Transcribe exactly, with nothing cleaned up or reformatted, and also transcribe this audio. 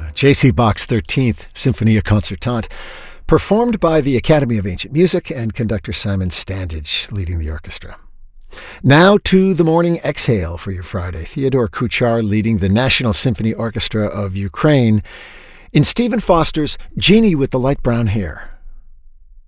J C. Bach's thirteenth Symphonia Concertante, performed by the Academy of Ancient Music and conductor Simon Standage leading the orchestra. Now to the morning exhale for your Friday. Theodore Kuchar leading the National Symphony Orchestra of Ukraine in Stephen Foster's Jeannie with the Light Brown Hair.